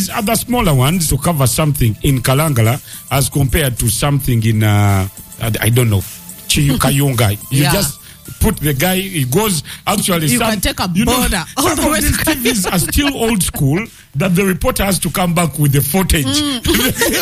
these other smaller ones to cover something in Kalangala as compared to something in, I don't know, Kayunga. You just put the guy, he goes, actually, you can take a border. Some of these TVs are still old school that the reporter has to come back with the footage.